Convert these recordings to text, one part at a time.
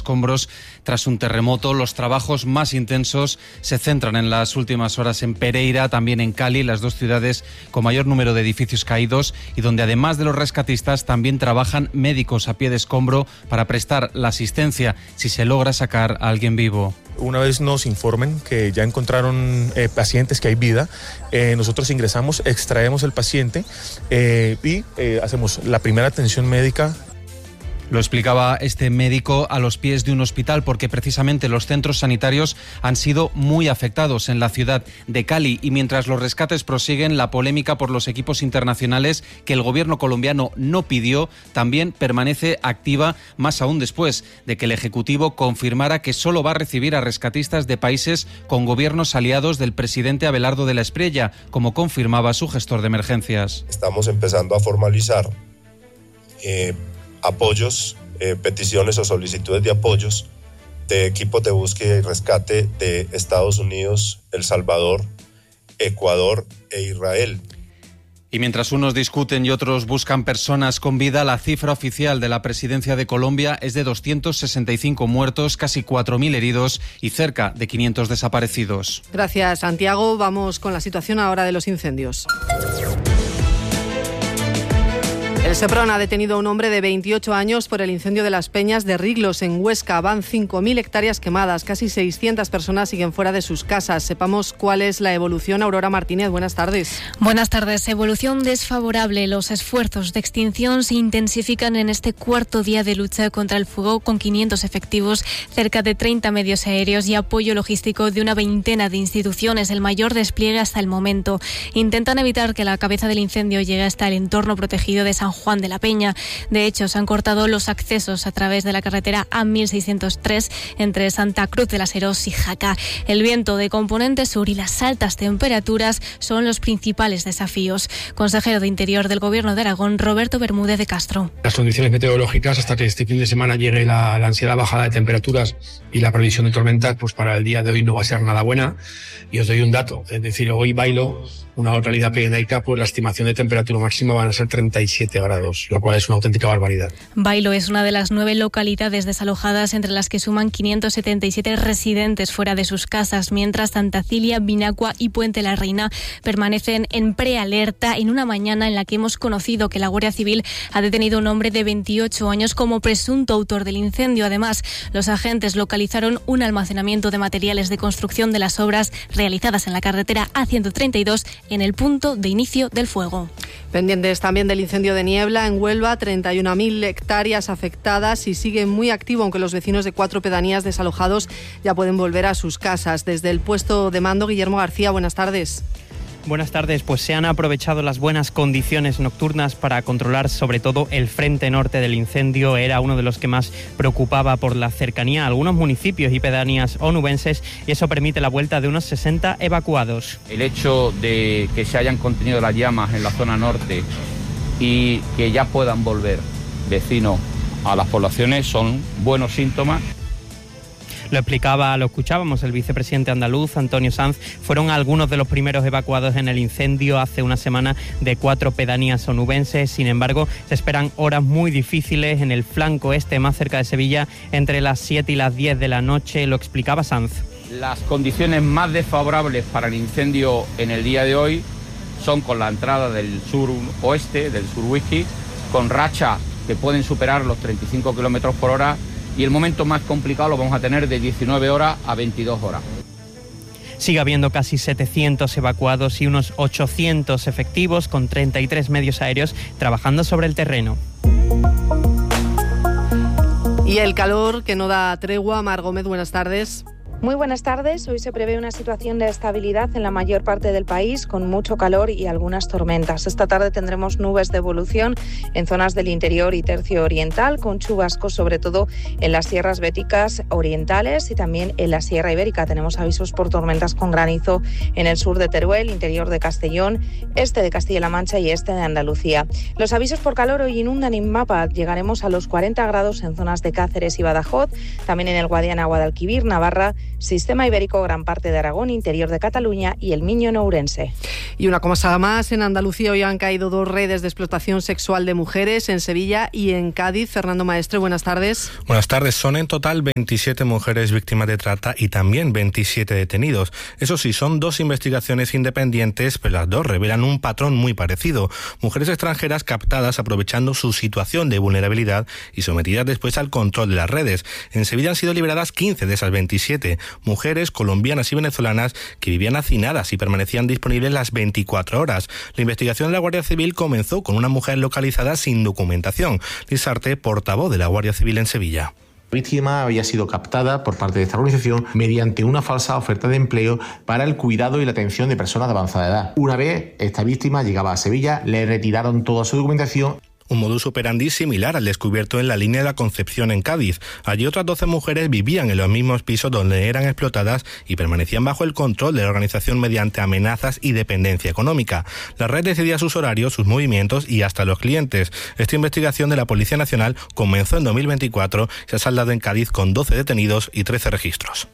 escombros tras un terremoto. Los trabajos más intensos se centran en las últimas horas en Pereira, también en Cali, las dos ciudades con mayor número de edificios caídos y donde además de los rescatistas también trabajan médicos a pie de escombro para prestar la asistencia si se logra sacar a alguien vivo. Una vez nos informen que ya encontraron pacientes, que hay vida, nosotros ingresamos, extraemos el paciente y hacemos la primera atención médica. Lo explicaba este médico a los pies de un hospital porque precisamente los centros sanitarios han sido muy afectados en la ciudad de Cali y mientras los rescates prosiguen, la polémica por los equipos internacionales que el gobierno colombiano no pidió también permanece activa, más aún después de que el Ejecutivo confirmara que solo va a recibir a rescatistas de países con gobiernos aliados del presidente Abelardo de la Espriella, como confirmaba su gestor de emergencias. Estamos empezando a formalizar apoyos, peticiones o solicitudes de apoyos de equipos de búsqueda y rescate de Estados Unidos, El Salvador, Ecuador e Israel. Y mientras unos discuten y otros buscan personas con vida, la cifra oficial de la presidencia de Colombia es de 265 muertos, casi 4.000 heridos y cerca de 500 desaparecidos. Gracias, Santiago. Vamos con la situación ahora de los incendios. El Seprona ha detenido a un hombre de 28 años por el incendio de las Peñas de Riglos en Huesca. Van 5.000 hectáreas quemadas, casi 600 personas siguen fuera de sus casas. Sepamos cuál es la evolución. Aurora Martínez, buenas tardes. Buenas tardes. Evolución desfavorable. Los esfuerzos de extinción se intensifican en este cuarto día de lucha contra el fuego con 500 efectivos, cerca de 30 medios aéreos y apoyo logístico de una veintena de instituciones, el mayor despliegue hasta el momento. Intentan evitar que la cabeza del incendio llegue hasta el entorno protegido de San Juan de la Peña. De hecho, se han cortado los accesos a través de la carretera A1603 entre Santa Cruz de las Heros y Jaca. El viento de componente sur y las altas temperaturas son los principales desafíos. Consejero de Interior del Gobierno de Aragón, Roberto Bermúdez de Castro. Las condiciones meteorológicas hasta que este fin de semana llegue la ansiada bajada de temperaturas y la previsión de tormentas, pues para el día de hoy no va a ser nada buena. Y os doy un dato, es decir, hoy Bailo, una localidad pirenaica, pues la estimación de temperatura máxima van a ser 37 grados, lo cual es una auténtica barbaridad. Bailo es una de las 9 localidades desalojadas, entre las que suman 577 residentes fuera de sus casas, mientras Santa Cilia, Vinacua y Puente la Reina permanecen en prealerta en una mañana en la que hemos conocido que la Guardia Civil ha detenido a un hombre de 28 años como presunto autor del incendio. Además, los agentes localizaron un almacenamiento de materiales de construcción de las obras realizadas en la carretera A132 en el punto de inicio del fuego. Pendientes también del incendio de Niebla en Huelva, 31.000 hectáreas afectadas y sigue muy activo, aunque los vecinos de 4 pedanías desalojados ya pueden volver a sus casas. Desde el puesto de mando, Guillermo García, buenas tardes. Buenas tardes, pues se han aprovechado las buenas condiciones nocturnas para controlar sobre todo el frente norte del incendio. Era uno de los que más preocupaba por la cercanía a algunos municipios y pedanías onubenses y eso permite la vuelta de unos 60 evacuados. El hecho de que se hayan contenido las llamas en la zona norte y que ya puedan volver vecinos a las poblaciones son buenos síntomas. Lo escuchábamos, el vicepresidente andaluz, Antonio Sanz. Fueron algunos de los primeros evacuados en el incendio hace una semana de 4 pedanías onubenses. Sin embargo, se esperan horas muy difíciles en el flanco este, más cerca de Sevilla, entre las 7 y las 10 de la noche. Lo explicaba Sanz. Las condiciones más desfavorables para el incendio en el día de hoy son con la entrada del suroeste, del surwhisky, con rachas que pueden superar los 35 kilómetros por hora. Y el momento más complicado lo vamos a tener de 19 horas a 22 horas. Sigue habiendo casi 700 evacuados y unos 800 efectivos con 33 medios aéreos trabajando sobre el terreno. Y el calor que no da tregua. Mar Gómez, buenas tardes. Muy buenas tardes. Hoy se prevé una situación de estabilidad en la mayor parte del país, con mucho calor y algunas tormentas. Esta tarde tendremos nubes de evolución en zonas del interior y tercio oriental, con chubascos sobre todo en las sierras béticas orientales y también en la Sierra Ibérica. Tenemos avisos por tormentas con granizo en el sur de Teruel, interior de Castellón, este de Castilla-La Mancha y este de Andalucía. Los avisos por calor hoy inundan en Mapa. Llegaremos a los 40 grados en zonas de Cáceres y Badajoz, también en el Guadiana, Guadalquivir, Navarra, Sistema Ibérico, gran parte de Aragón, interior de Cataluña y el Miño en Ourense. Y una cosa más, en Andalucía hoy han caído 2 redes de explotación sexual de mujeres, en Sevilla y en Cádiz. Fernando Maestre, buenas tardes. Buenas tardes. Son en total 27 mujeres víctimas de trata y también 27 detenidos. Eso sí, son 2 investigaciones independientes, pero las 2 revelan un patrón muy parecido. Mujeres extranjeras captadas aprovechando su situación de vulnerabilidad y sometidas después al control de las redes. En Sevilla han sido liberadas 15 de esas 27, mujeres colombianas y venezolanas que vivían hacinadas y permanecían disponibles las 24 horas. La investigación de la Guardia Civil comenzó con una mujer localizada sin documentación. Liz Arte, portavoz de la Guardia Civil en Sevilla. La víctima había sido captada por parte de esta organización mediante una falsa oferta de empleo para el cuidado y la atención de personas de avanzada edad. Una vez esta víctima llegaba a Sevilla, le retiraron toda su documentación. Un modus operandi similar al descubierto en la línea de la Concepción en Cádiz. Allí otras 12 mujeres vivían en los mismos pisos donde eran explotadas y permanecían bajo el control de la organización mediante amenazas y dependencia económica. La red decidía sus horarios, sus movimientos y hasta los clientes. Esta investigación de la Policía Nacional comenzó en 2024 y se ha saldado en Cádiz con 12 detenidos y 13 registros.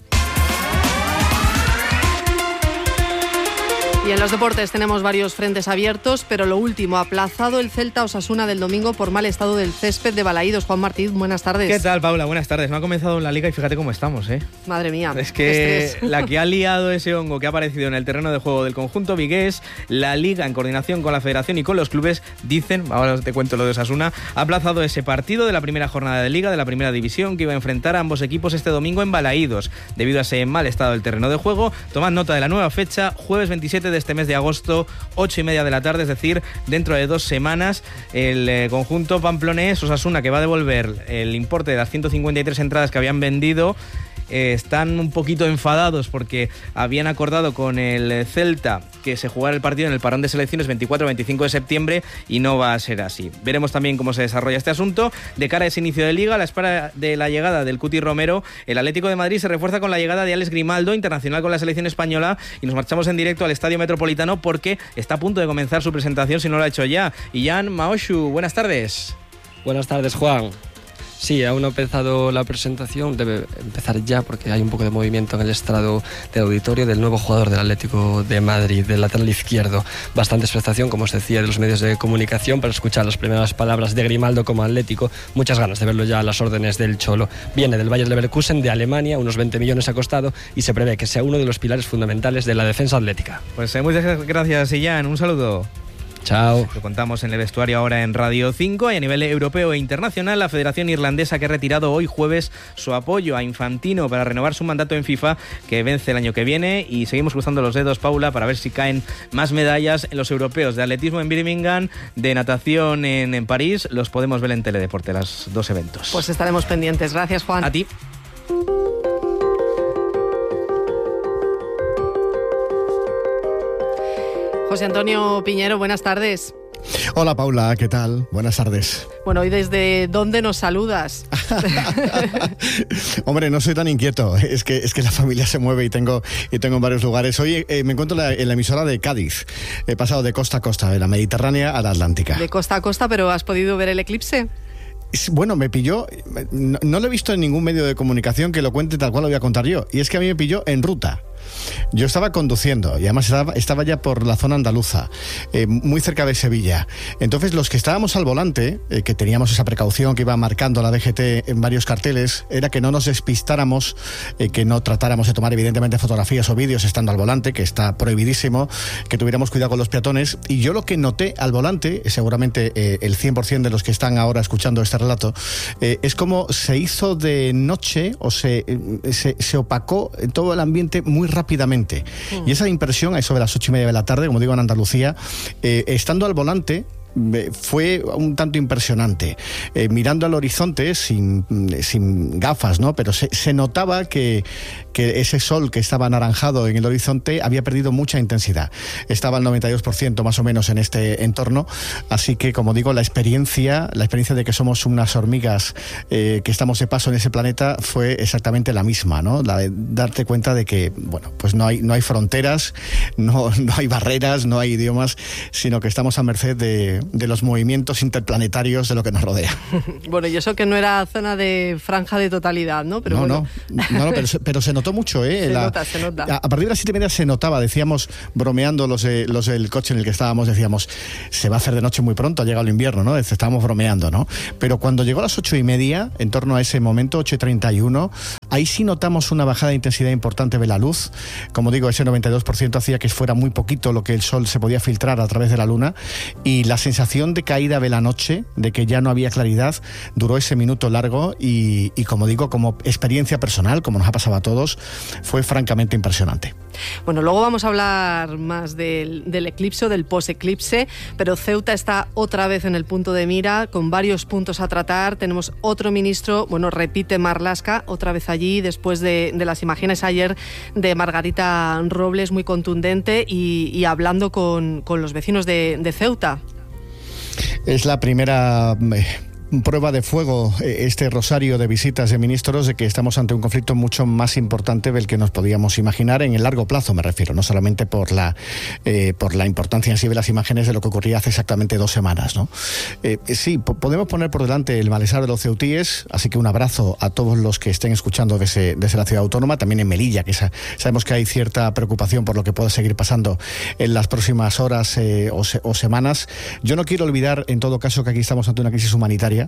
Y en los deportes tenemos varios frentes abiertos, pero lo último, aplazado el Celta Osasuna del domingo por mal estado del césped de Balaídos. Juan Martín, buenas tardes. ¿Qué tal, Paula? Buenas tardes. No ha comenzado en la Liga y fíjate cómo estamos, ¿eh? Madre mía. Es que la que ha liado ese hongo que ha aparecido en el terreno de juego del conjunto vigués, la Liga, en coordinación con la Federación y con los clubes, dicen, ahora te cuento lo de Osasuna, ha aplazado ese partido de la primera jornada de Liga, de la primera división, que iba a enfrentar a ambos equipos este domingo en Balaídos. Debido a ese mal estado del terreno de juego, tomad nota de la nueva fecha, jueves 27 de este mes de agosto, 8:30 de la tarde, es decir, dentro de 2 semanas, el conjunto pamplonés Osasuna, que va a devolver el importe de las 153 entradas que habían vendido. Están un poquito enfadados porque habían acordado con el Celta que se jugara el partido en el parón de selecciones 24-25 de septiembre y no va a ser así. Veremos también cómo se desarrolla este asunto. De cara a ese inicio de Liga, a la espera de la llegada del Cuti Romero, el Atlético de Madrid se refuerza con la llegada de Alex Grimaldo, internacional con la selección española, y nos marchamos en directo al Estadio Metropolitano porque está a punto de comenzar su presentación, si no lo ha hecho ya. Y Jan Maoshu, buenas tardes. Buenas tardes, Juan. Sí, aún no ha empezado la presentación, debe empezar ya porque hay un poco de movimiento en el estrado del auditorio del nuevo jugador del Atlético de Madrid, del lateral izquierdo. Bastante expectación, como os decía, de los medios de comunicación para escuchar las primeras palabras de Grimaldo como Atlético. Muchas ganas de verlo ya a las órdenes del Cholo. Viene del Bayer Leverkusen de Alemania, unos 20 millones ha costado y se prevé que sea uno de los pilares fundamentales de la defensa atlética. Pues muchas gracias, Jan. Un saludo. Chao. Lo contamos en el vestuario ahora en Radio 5 y a nivel europeo e internacional, la Federación Irlandesa que ha retirado hoy jueves su apoyo a Infantino para renovar su mandato en FIFA, que vence el año que viene, y seguimos cruzando los dedos, Paula, para ver si caen más medallas en los europeos de atletismo en Birmingham, de natación en París. Los podemos ver en Teledeporte, los 2 eventos. Pues estaremos pendientes. Gracias, Juan. A ti. José Antonio Piñero, buenas tardes. Hola Paula, ¿qué tal? Buenas tardes. Bueno, ¿y desde dónde nos saludas? Hombre, no soy tan inquieto, es que la familia se mueve y tengo en varios lugares. Hoy me encuentro en la emisora de Cádiz. He pasado de costa a costa, de la Mediterránea a la Atlántica. De costa a costa, pero ¿has podido ver el eclipse? Bueno, me pilló, no lo he visto en ningún medio de comunicación que lo cuente tal cual lo voy a contar yo, y es que a mí me pilló en ruta. Yo estaba conduciendo y además estaba ya por la zona andaluza, muy cerca de Sevilla. Entonces los que estábamos al volante, que teníamos esa precaución que iba marcando la DGT en varios carteles, era que no nos despistáramos, que no tratáramos de tomar evidentemente fotografías o vídeos estando al volante, que está prohibidísimo, que tuviéramos cuidado con los peatones. Y yo lo que noté al volante, seguramente el 100% de los que están ahora escuchando este relato, es como se hizo de noche o se opacó todo el ambiente muy rápidamente. Y esa impresión, a eso de las 8:30 de la tarde, como digo en Andalucía, estando al volante, fue un tanto impresionante. Mirando al horizonte sin gafas, ¿no? Pero se notaba que ese sol que estaba anaranjado en el horizonte había perdido mucha intensidad. Estaba al 92% más o menos en este entorno. Así que, como digo, la experiencia de que somos unas hormigas que estamos de paso en ese planeta fue exactamente la misma, ¿no? La de darte cuenta de que, bueno, pues no hay fronteras, no hay barreras, no hay idiomas, sino que estamos a merced de de los movimientos interplanetarios de lo que nos rodea. Bueno, y eso que no era zona de franja de totalidad, ¿no? Pero no, pero se notó mucho, ¿eh? Se nota. A partir de las 7:30 se notaba, decíamos, bromeando los del coche en el que estábamos, decíamos, se va a hacer de noche muy pronto, ha llegado el invierno, ¿no? Estábamos bromeando, ¿no? Pero cuando llegó a las 8:30, en torno a ese momento, 8:31, ahí sí notamos una bajada de intensidad importante de la luz. Como digo, ese 92% hacía que fuera muy poquito lo que el sol se podía filtrar a través de la luna, y la sensación de caída de la noche, de que ya no había claridad, duró ese minuto largo y como digo, como experiencia personal, como nos ha pasado a todos, fue francamente impresionante. Bueno, luego vamos a hablar más del eclipse o del post-eclipse, pero Ceuta está otra vez en el punto de mira, con varios puntos a tratar. Tenemos otro ministro, repite Marlaska, otra vez allí, después de las imágenes ayer de Margarita Robles, muy contundente, y hablando con los vecinos de Ceuta. Es la primera prueba de fuego, este rosario de visitas de ministros, de que estamos ante un conflicto mucho más importante del que nos podíamos imaginar en el largo plazo, me refiero, no solamente por la importancia en sí de las imágenes de lo que ocurría hace exactamente 2 semanas, ¿no? Sí, podemos poner por delante el malestar de los ceutíes, así que un abrazo a todos los que estén escuchando desde la ciudad autónoma, también en Melilla, que sabemos que hay cierta preocupación por lo que puede seguir pasando en las próximas horas o semanas. Yo no quiero olvidar, en todo caso, que aquí estamos ante una crisis humanitaria.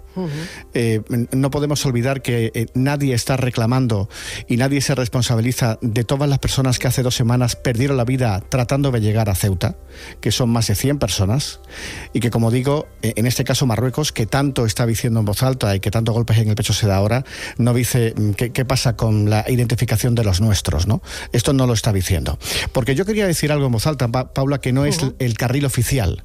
No podemos olvidar que nadie está reclamando y nadie se responsabiliza de todas las personas que hace 2 semanas perdieron la vida tratando de llegar a Ceuta, que son más de 100 personas, y que, como digo, en este caso Marruecos, que tanto está diciendo en voz alta y que tanto golpes en el pecho se da ahora, no dice qué pasa con la identificación de los nuestros, ¿no? Esto no lo está diciendo. Porque yo quería decir algo en voz alta, Paula, que no es el carril oficial.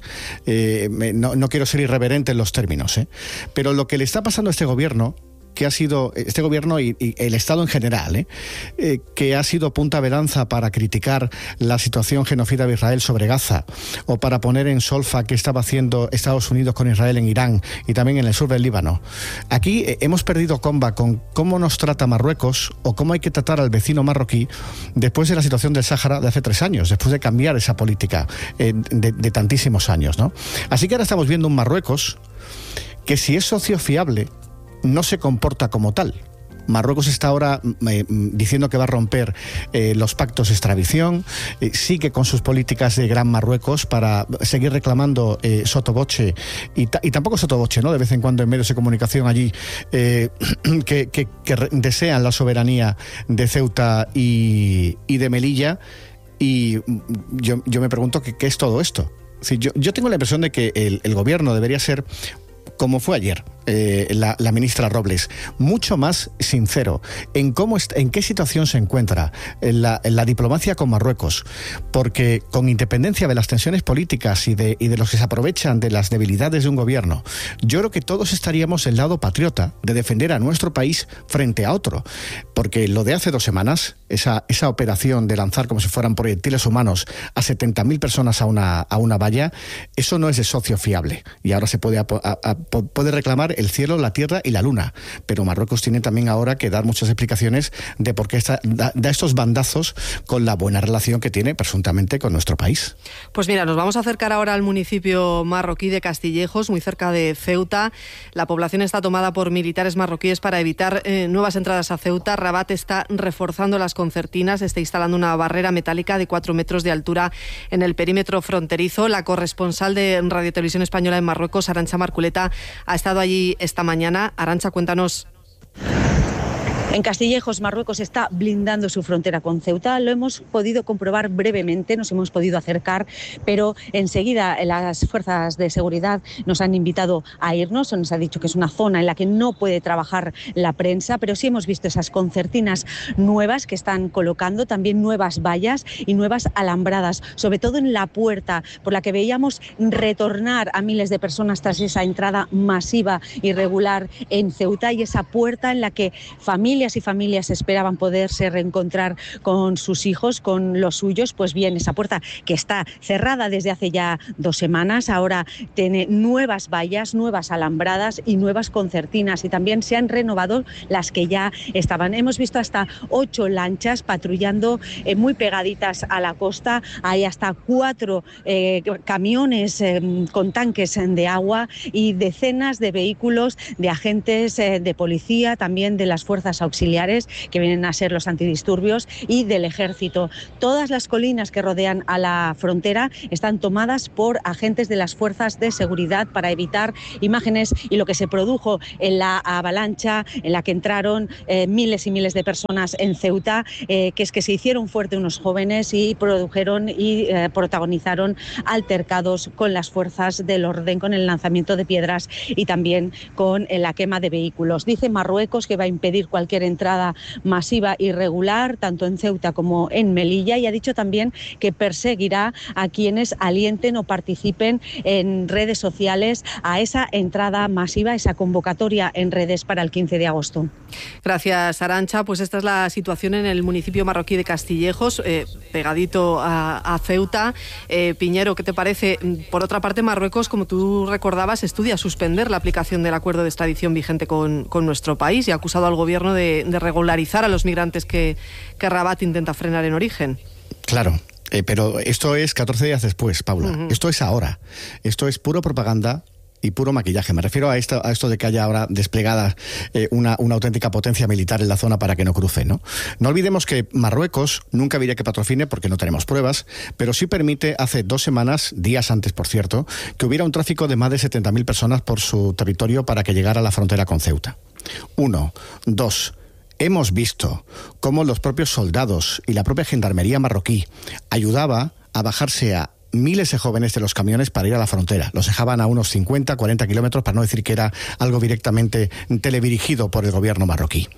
No quiero ser irreverente en los términos, pero lo que le está pasando a este gobierno, que ha sido este gobierno y el Estado en general, que ha sido punta de lanza para criticar la situación genocida de Israel sobre Gaza, o para poner en solfa qué estaba haciendo Estados Unidos con Israel en Irán y también en el sur del Líbano. Aquí hemos perdido comba con cómo nos trata Marruecos o cómo hay que tratar al vecino marroquí después de la situación del Sáhara de hace 3 años, después de cambiar esa política de tantísimos años, ¿no? Así que ahora estamos viendo un Marruecos que, si es socio fiable, no se comporta como tal. Marruecos está ahora diciendo que va a romper los pactos de extradición, sigue con sus políticas de Gran Marruecos para seguir reclamando sotoboche, y tampoco sotoboche, ¿no? De vez en cuando en medios de comunicación allí que desean la soberanía de Ceuta y de Melilla, y yo me pregunto qué es todo esto. Sí, yo tengo la impresión de que el gobierno debería ser, como fue ayer la ministra Robles, mucho más sincero en qué situación se encuentra la diplomacia con Marruecos, porque con independencia de las tensiones políticas y de los que se aprovechan de las debilidades de un gobierno, yo creo que todos estaríamos del lado patriota de defender a nuestro país frente a otro, porque lo de hace 2 semanas, esa operación de lanzar como si fueran proyectiles humanos a 70.000 personas a una valla, eso no es de socio fiable, y ahora se puede reclamar el cielo, la tierra y la luna, pero Marruecos tiene también ahora que dar muchas explicaciones de por qué da estos bandazos con la buena relación que tiene presuntamente con nuestro país. Pues mira, nos vamos a acercar ahora al municipio marroquí de Castillejos, muy cerca de Ceuta. La población está tomada por militares marroquíes para evitar nuevas entradas a Ceuta. Rabat está reforzando las concertinas, está instalando una barrera metálica de 4 metros de altura en el perímetro fronterizo. La corresponsal de Radio Televisión Española en Marruecos, Arantxa Marculeta, ha estado allí esta mañana. Arantxa, cuéntanos. En Castillejos, Marruecos está blindando su frontera con Ceuta. Lo hemos podido comprobar brevemente, nos hemos podido acercar, pero enseguida las fuerzas de seguridad nos han invitado a irnos. Nos ha dicho que es una zona en la que no puede trabajar la prensa, pero sí hemos visto esas concertinas nuevas que están colocando, también nuevas vallas y nuevas alambradas, sobre todo en la puerta por la que veíamos retornar a miles de personas tras esa entrada masiva irregular en Ceuta, y esa puerta en la que familias familias y familias esperaban poderse reencontrar con sus hijos, con los suyos. Pues bien, esa puerta que está cerrada desde hace ya 2 semanas, ahora tiene nuevas vallas, nuevas alambradas y nuevas concertinas, y también se han renovado las que ya estaban. Hemos visto hasta 8 lanchas patrullando muy pegaditas a la costa. Hay hasta 4 camiones con tanques de agua y decenas de vehículos de agentes de policía, también de las fuerzas auxiliares, que vienen a ser los antidisturbios, y del ejército. Todas las colinas que rodean a la frontera están tomadas por agentes de las fuerzas de seguridad para evitar imágenes y lo que se produjo en la avalancha en la que entraron miles y miles de personas en Ceuta, que es que se hicieron fuerte unos jóvenes y produjeron y protagonizaron altercados con las fuerzas del orden, con el lanzamiento de piedras y también con la quema de vehículos. Dice Marruecos que va a impedir cualquier entrada masiva irregular, tanto en Ceuta como en Melilla, y ha dicho también que perseguirá a quienes alienten o participen en redes sociales a esa entrada masiva, esa convocatoria en redes para el 15 de agosto. Gracias, Arantxa. Pues esta es la situación en el municipio marroquí de Castillejos, pegadito a Ceuta. Piñero, ¿qué te parece? Por otra parte, Marruecos, como tú recordabas, estudia suspender la aplicación del acuerdo de extradición vigente con nuestro país y ha acusado al gobierno de regularizar a los migrantes que Rabat intenta frenar en origen. Claro. Pero esto es 14 días después, Paula. Esto es ahora. Esto es puro propaganda y puro maquillaje. Me refiero a esto de que haya ahora desplegada una auténtica potencia militar en la zona para que no cruce, ¿no? No olvidemos que Marruecos nunca diría que patrocine, porque no tenemos pruebas, pero sí permite, hace 2 semanas, días antes por cierto, que hubiera un tráfico de más de 70.000 personas por su territorio para que llegara a la frontera con Ceuta. 1. 2. Hemos visto cómo los propios soldados y la propia gendarmería marroquí ayudaba a bajarse a miles de jóvenes de los camiones para ir a la frontera. Los dejaban a unos 50, 40 kilómetros, para no decir que era algo directamente teledirigido por el gobierno marroquí.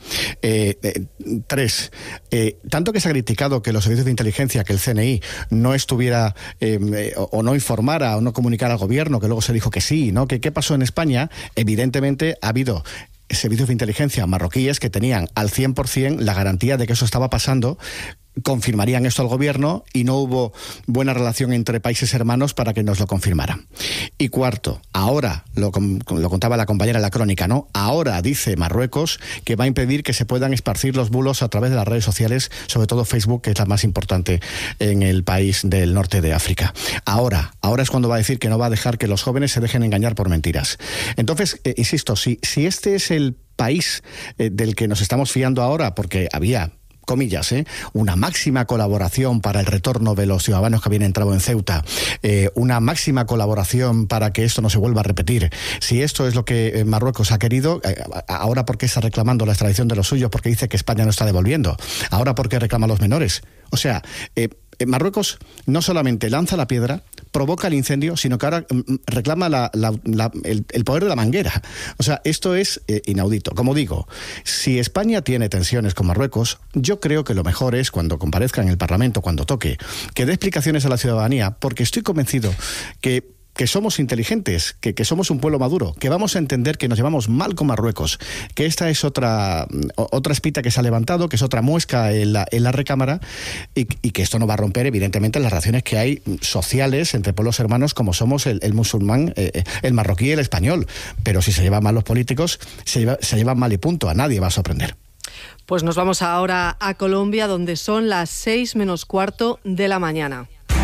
3. Tanto que se ha criticado que los servicios de inteligencia, que el CNI no estuviera o no informara o no comunicara al gobierno, que luego se dijo que sí, ¿no? ¿Qué pasó en España? Evidentemente ha habido servicios de inteligencia marroquíes que tenían al 100% la garantía de que eso estaba pasando, confirmarían esto al gobierno y no hubo buena relación entre países hermanos para que nos lo confirmaran. Y 4, ahora, lo contaba la compañera en la crónica, ¿no? Ahora dice Marruecos que va a impedir que se puedan esparcir los bulos a través de las redes sociales, sobre todo Facebook, que es la más importante en el país del norte de África. Ahora es cuando va a decir que no va a dejar que los jóvenes se dejen engañar por mentiras. Entonces, insisto, si este es el país del que nos estamos fiando ahora, porque había, comillas, una máxima colaboración para el retorno de los ciudadanos que habían entrado en Ceuta, una máxima colaboración para que esto no se vuelva a repetir. Si esto es lo que Marruecos ha querido, ahora ¿por qué está reclamando la extradición de los suyos? Porque dice que España no está devolviendo. Ahora ¿por qué reclama a los menores? O sea, Marruecos no solamente lanza la piedra, provoca el incendio, sino que ahora reclama el poder de la manguera. O sea, esto es inaudito. Como digo, si España tiene tensiones con Marruecos, yo creo que lo mejor es, cuando comparezca en el Parlamento, cuando toque, que dé explicaciones a la ciudadanía, porque estoy convencido que somos inteligentes, que somos un pueblo maduro, que vamos a entender que nos llevamos mal con Marruecos, que esta es otra espita que se ha levantado, que es otra muesca en la recámara, y que esto no va a romper, evidentemente, las relaciones que hay sociales entre pueblos hermanos como somos el musulmán, el marroquí y el español. Pero si se llevan mal los políticos, se llevan mal y punto. A nadie va a sorprender. Pues nos vamos ahora a Colombia, donde son las 6 menos cuarto de la mañana.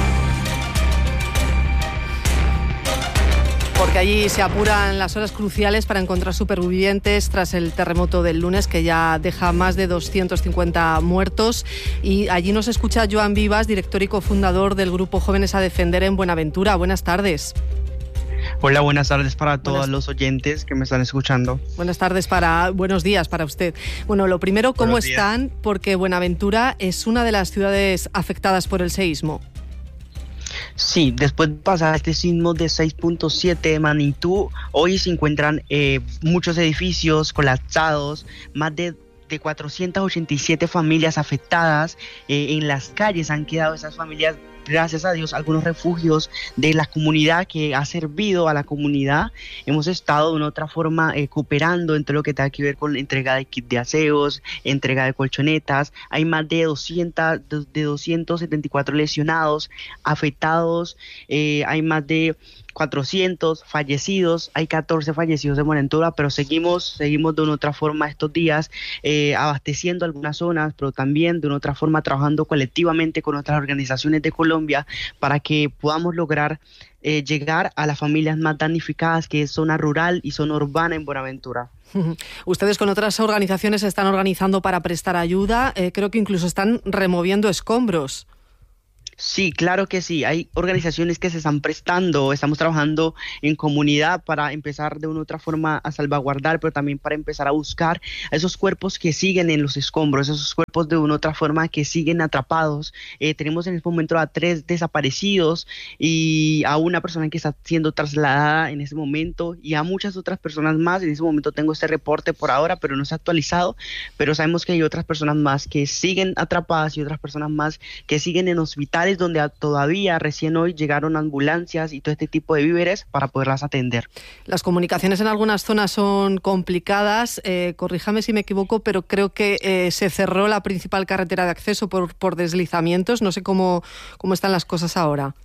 Porque allí se apuran las horas cruciales para encontrar supervivientes tras el terremoto del lunes, que ya deja más de 250 muertos. Y allí nos escucha Joan Vivas, director y cofundador del grupo Jóvenes a Defender en Buenaventura. Buenas tardes. Hola, buenas tardes para todos los oyentes que me están escuchando. Buenos días para usted. Bueno, lo primero, ¿cómo están? Porque Buenaventura es una de las ciudades afectadas por el seísmo. Sí, después de pasar este sismo de 6.7 de magnitud, hoy se encuentran muchos edificios colapsados, más de 487 familias afectadas. En las calles han quedado esas familias gracias a Dios, algunos refugios de la comunidad que ha servido a la comunidad. Hemos estado de una otra forma cooperando entre lo que tenga que ver con la entrega de kits de aseos, entrega de colchonetas. Hay más de 274 lesionados, afectados, hay más de 400 fallecidos, hay 14 fallecidos de Buenaventura, pero seguimos de una otra forma estos días abasteciendo algunas zonas, pero también de una otra forma trabajando colectivamente con otras organizaciones de Colombia para que podamos lograr llegar a las familias más damnificadas, que es zona rural y zona urbana en Buenaventura. Ustedes con otras organizaciones se están organizando para prestar ayuda, creo que incluso están removiendo escombros. Sí, claro que sí. Hay organizaciones que se están prestando, estamos trabajando en comunidad para empezar de una u otra forma a salvaguardar, pero también para empezar a buscar a esos cuerpos que siguen en los escombros, esos cuerpos de una u otra forma que siguen atrapados. Tenemos en este momento a 3 desaparecidos y a una persona que está siendo trasladada en este momento y a muchas otras personas más. En este momento tengo este reporte por ahora, pero no se ha actualizado, pero sabemos que hay otras personas más que siguen atrapadas y otras personas más que siguen en hospitales donde todavía recién hoy llegaron ambulancias y todo este tipo de víveres para poderlas atender. Las comunicaciones en algunas zonas son complicadas, corríjame si me equivoco, pero creo que se cerró la principal carretera de acceso por deslizamientos. No sé cómo están las cosas ahora.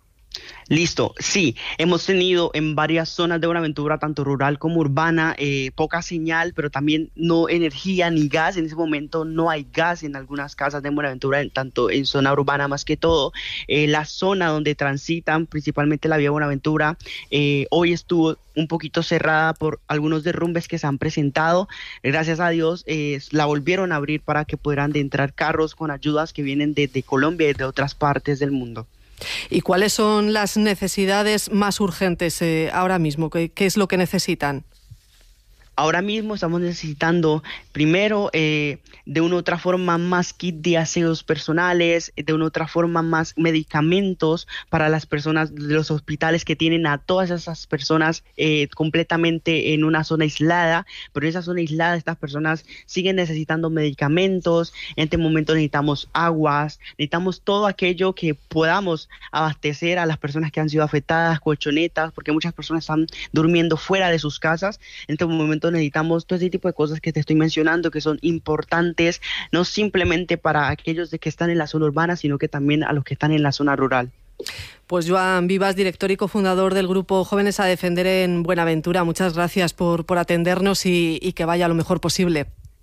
Listo, sí, hemos tenido en varias zonas de Buenaventura, tanto rural como urbana, poca señal, pero también no energía ni gas. En ese momento no hay gas en algunas casas de Buenaventura, tanto en zona urbana más que todo. La zona donde transitan, principalmente la vía Buenaventura, hoy estuvo un poquito cerrada por algunos derrumbes que se han presentado. Gracias a Dios la volvieron a abrir para que pudieran entrar carros con ayudas que vienen desde Colombia y de otras partes del mundo. ¿Y cuáles son las necesidades más urgentes ahora mismo? ¿Qué es lo que necesitan? Ahora mismo estamos necesitando, primero, de una u otra forma más kit de aseos personales, de una u otra forma más medicamentos para las personas de los hospitales que tienen a todas esas personas completamente en una zona aislada, pero en esa zona aislada estas personas siguen necesitando medicamentos. En este momento necesitamos aguas, necesitamos todo aquello que podamos abastecer a las personas que han sido afectadas, colchonetas, porque muchas personas están durmiendo fuera de sus casas. En este momento necesitamos todo ese tipo de cosas que te estoy mencionando, que son importantes, no simplemente para aquellos que están en la zona urbana, sino que también a los que están en la zona rural. Pues Joan Vivas, director y cofundador del grupo Jóvenes a Defender en Buenaventura, muchas gracias por atendernos y que vaya lo mejor posible.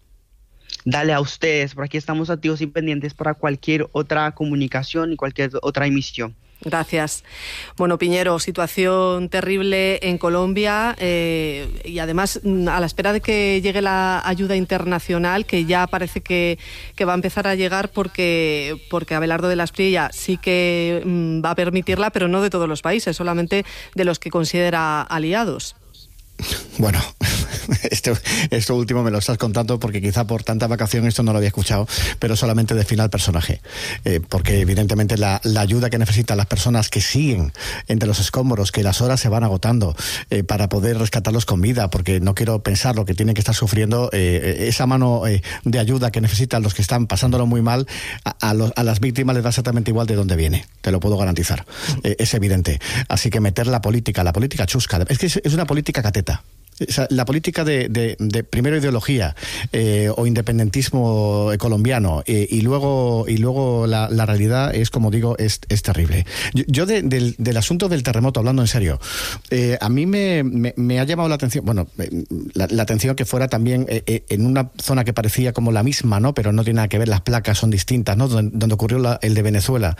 Dale a ustedes, por aquí estamos activos y pendientes para cualquier otra comunicación y cualquier otra emisión. Gracias. Bueno, Piñero, situación terrible en Colombia y además a la espera de que llegue la ayuda internacional, que ya parece que va a empezar a llegar porque Abelardo de la Espriella sí que va a permitirla, pero no de todos los países, solamente de los que considera aliados. Bueno, esto último me lo estás contando porque quizá por tanta vacación esto no lo había escuchado, pero solamente defina el personaje, porque evidentemente la ayuda que necesitan las personas que siguen entre los escombros, que las horas se van agotando para poder rescatarlos con vida, porque no quiero pensar lo que tienen que estar sufriendo, esa mano de ayuda que necesitan los que están pasándolo muy mal, a las víctimas les da exactamente igual de dónde viene, te lo puedo garantizar, es evidente. Así que meter la política chusca, es que es una política cateta. O sea, la política de primero ideología o independentismo colombiano y luego la realidad es, como digo, es terrible. Yo del asunto del terremoto, hablando en serio, a mí me ha llamado la atención, bueno, la atención que fuera también en una zona que parecía como la misma, ¿no? Pero no tiene nada que ver, las placas son distintas, ¿no? Donde ocurrió el de Venezuela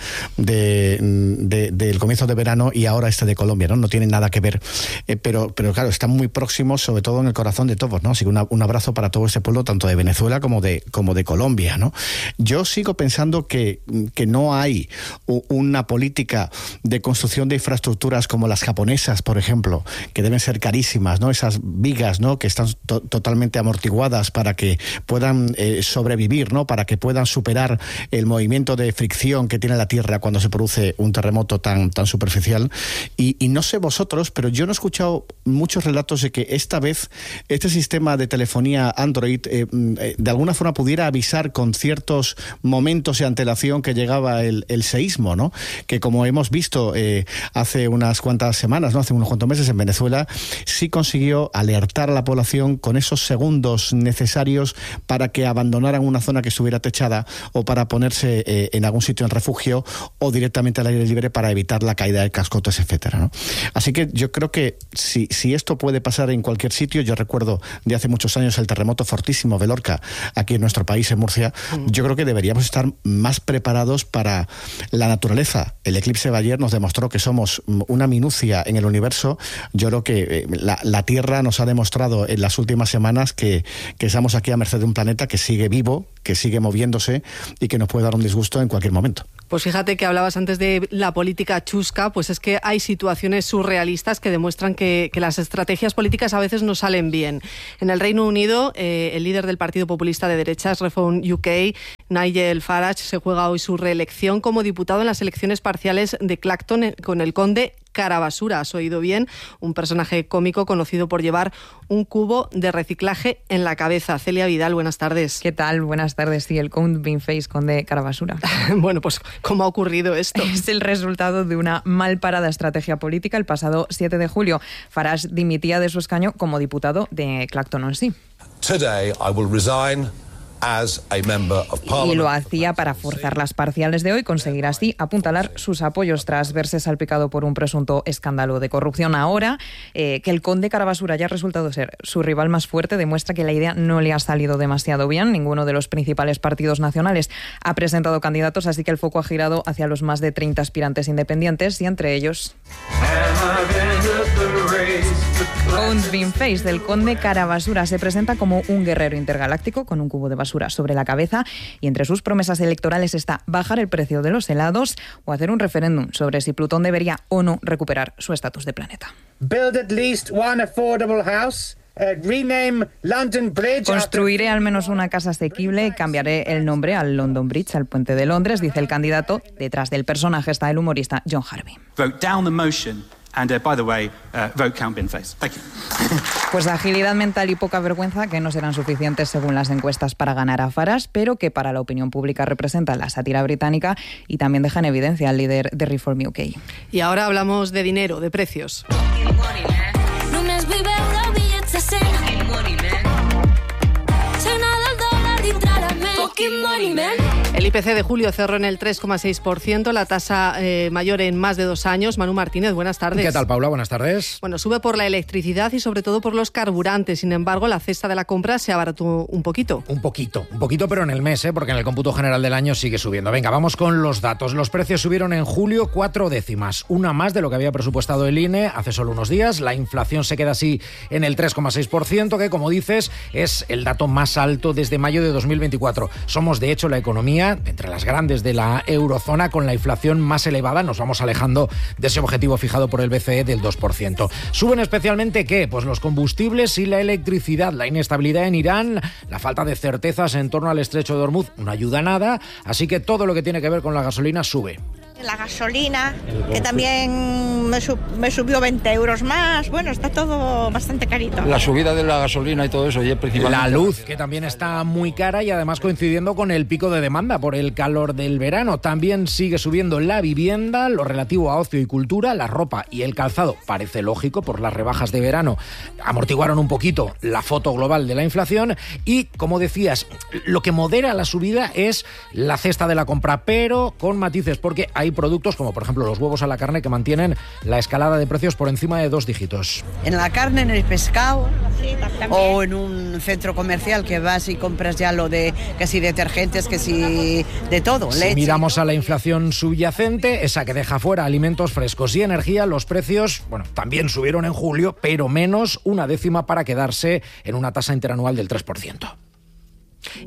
del comienzo de verano y ahora este de Colombia, ¿no? No tiene nada que ver, pero claro, está muy próximo, sobre todo en el corazón de todos, ¿no? Así que un abrazo para todo ese pueblo, tanto de Venezuela como de Colombia, ¿no? Yo sigo pensando que no hay una política de construcción de infraestructuras como las japonesas, por ejemplo, que deben ser carísimas, ¿no? Esas vigas, ¿no? Que están totalmente amortiguadas para que puedan sobrevivir, ¿no? Para que puedan superar el movimiento de fricción que tiene la Tierra cuando se produce un terremoto tan superficial. Y no sé vosotros, pero yo no he escuchado muchos relatos de que esta vez este sistema de telefonía Android de alguna forma pudiera avisar con ciertos momentos de antelación que llegaba el seísmo, ¿no? Que como hemos visto hace unas cuantas semanas, ¿no? Hace unos cuantos meses en Venezuela, sí consiguió alertar a la población con esos segundos necesarios para que abandonaran una zona que estuviera techada o para ponerse en algún sitio en refugio o directamente al aire libre para evitar la caída de cascotes, etcétera, ¿no? Así que yo creo que si esto puede pasar en cualquier sitio, yo recuerdo de hace muchos años el terremoto fortísimo de Lorca aquí en nuestro país, en Murcia, yo creo que deberíamos estar más preparados para la naturaleza. El eclipse de ayer nos demostró que somos una minucia en el universo. Yo creo que la Tierra nos ha demostrado en las últimas semanas que estamos aquí a merced de un planeta que sigue vivo, que sigue moviéndose y que nos puede dar un disgusto en cualquier momento. Pues fíjate que hablabas antes de la política chusca, pues es que hay situaciones surrealistas que demuestran que las estrategias políticas a veces no salen bien. En el Reino Unido, el líder del Partido Populista de Derechas, Reform UK, Nigel Farage, se juega hoy su reelección como diputado en las elecciones parciales de Clacton con el conde Carabasura. Has oído bien, un personaje cómico conocido por llevar un cubo de reciclaje en la cabeza. Celia Vidal, buenas tardes. ¿Qué tal? Buenas tardes. Sí, el Count Beanface, conde Carabasura. Bueno, pues ¿cómo ha ocurrido esto? Es el resultado de una mal parada estrategia política. El pasado 7 de julio, Farage dimitía de su escaño como diputado de Clacton-on-Sea. Today I will resign as a member of Parliament. Y lo hacía para forzar las parciales de hoy, conseguir así apuntalar sus apoyos tras verse salpicado por un presunto escándalo de corrupción. Ahora, que el conde Carabasura haya resultado ser su rival más fuerte, demuestra que la idea no le ha salido demasiado bien. Ninguno de los principales partidos nacionales ha presentado candidatos, así que el foco ha girado hacia los más de 30 aspirantes independientes y entre ellos Count Beanface, del conde Carabasura, se presenta como un guerrero intergaláctico con un cubo de basura sobre la cabeza y entre sus promesas electorales está bajar el precio de los helados o hacer un referéndum sobre si Plutón debería o no recuperar su estatus de planeta. Build at least one affordable house. Rename London Bridge. Construiré al menos una casa asequible, cambiaré el nombre al London Bridge, al puente de Londres, dice el candidato. Detrás del personaje está el humorista John Harvey. Vote down the motion. And by the way, vote Count Beanface. Thank you. Pues agilidad mental y poca vergüenza que no serán suficientes según las encuestas para ganar a Farage, pero que para la opinión pública representan la sátira británica y también deja en evidencia al líder de Reform UK. Y ahora hablamos de dinero, de precios. El IPC de julio cerró en el 3,6%, la tasa mayor en más de 2 años. Manu Martínez, buenas tardes. ¿Qué tal, Paula? Buenas tardes. Bueno, sube por la electricidad y sobre todo por los carburantes. Sin embargo, la cesta de la compra se abarató un poquito. Un poquito, pero en el mes, porque en el cómputo general del año sigue subiendo. Venga, vamos con los datos. Los precios subieron en julio 4 décimas, una más de lo que había presupuestado el INE hace solo unos días. La inflación se queda así en el 3,6%, que, como dices, es el dato más alto desde mayo de 2024. Somos, de hecho, la economía entre las grandes de la eurozona con la inflación más elevada. Nos vamos alejando de ese objetivo fijado por el BCE del 2%. Suben especialmente, ¿qué? Pues los combustibles y la electricidad. La inestabilidad en Irán, la falta de certezas en torno al estrecho de Hormuz no ayuda a nada, así que todo lo que tiene que ver con la gasolina sube. La gasolina, que también me subió 20 euros más. Bueno, está todo bastante carito. La subida de la gasolina y todo eso, y principalmente la luz, que también está muy cara y además coincidiendo con el pico de demanda por el calor del verano. También sigue subiendo la vivienda, lo relativo a ocio y cultura, la ropa y el calzado. Parece lógico, por las rebajas de verano amortiguaron un poquito la foto global de la inflación y, como decías, lo que modera la subida es la cesta de la compra, pero con matices, porque hay productos como por ejemplo los huevos a la carne que mantienen la escalada de precios por encima de 2 dígitos. En la carne, en el pescado, sí, o en un centro comercial que vas y compras ya lo de que si detergentes, que si de todo, leche. Si miramos a la inflación subyacente, esa que deja fuera alimentos frescos y energía, los precios, bueno, también subieron en julio, pero menos, 1 décima para quedarse en una tasa interanual del 3%.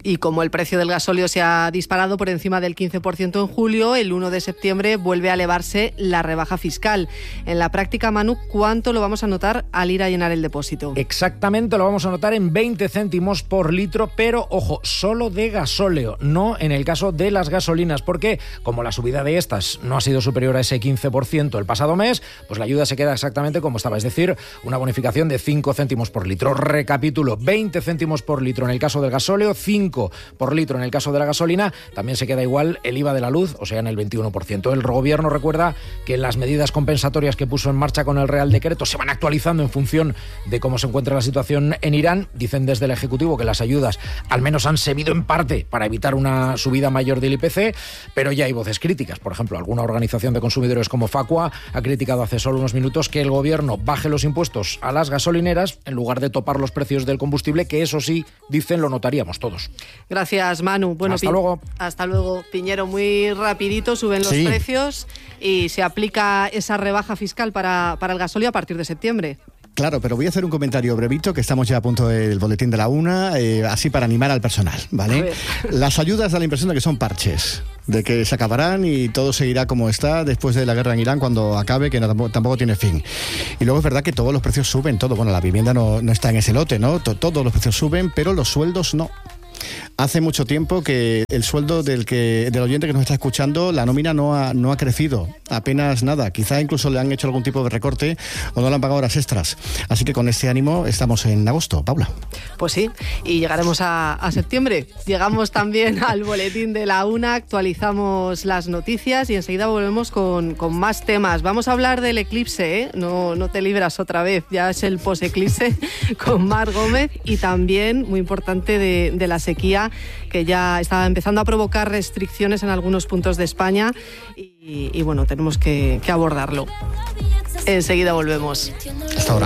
Y como el precio del gasóleo se ha disparado por encima del 15% en julio, el 1 de septiembre vuelve a elevarse la rebaja fiscal. En la práctica, Manu, ¿cuánto lo vamos a notar al ir a llenar el depósito? Exactamente, lo vamos a notar en 20 céntimos por litro, pero ojo, solo de gasóleo, no en el caso de las gasolinas, porque como la subida de estas no ha sido superior a ese 15% el pasado mes, pues la ayuda se queda exactamente como estaba, es decir, una bonificación de 5 céntimos por litro. Recapitulo, 20 céntimos por litro en el caso del gasóleo, 5 por litro en el caso de la gasolina, también se queda igual el IVA de la luz, o sea, en el 21%. El gobierno recuerda que las medidas compensatorias que puso en marcha con el Real Decreto se van actualizando en función de cómo se encuentra la situación en Irán. Dicen desde el Ejecutivo que las ayudas al menos han servido en parte para evitar una subida mayor del IPC, pero ya hay voces críticas. Por ejemplo, alguna organización de consumidores como Facua ha criticado hace solo unos minutos que el gobierno baje los impuestos a las gasolineras en lugar de topar los precios del combustible, que eso sí, dicen, lo notaríamos todos. Gracias, Manu. Bueno, hasta luego. Hasta luego, Piñero. Muy rapidito suben los precios y se aplica esa rebaja fiscal para el gasóleo a partir de septiembre. Claro, pero voy a hacer un comentario brevito, que estamos ya a punto del boletín de la 1, así para animar al personal, ¿vale? Las ayudas da la impresión de que son parches, de que se acabarán y todo seguirá como está después de la guerra en Irán cuando acabe, que tampoco tiene fin. Y luego es verdad que todos los precios suben, todo. Bueno, la vivienda no está en ese lote, ¿no? Todos los precios suben, pero los sueldos no. Hace mucho tiempo que el sueldo del oyente que nos está escuchando, la nómina no ha crecido, apenas nada. Quizá incluso le han hecho algún tipo de recorte o no le han pagado horas extras. Así que con este ánimo estamos en agosto, Paula. Pues sí, y llegaremos a septiembre. Llegamos también al boletín de la 1, actualizamos las noticias y enseguida volvemos con más temas. Vamos a hablar del eclipse, ¿eh? No te libras otra vez, ya es el post-eclipse con Mar Gómez, y también, muy importante, de la sequía, que ya está empezando a provocar restricciones en algunos puntos de España y bueno, tenemos que abordarlo. Enseguida volvemos. Hasta ahora.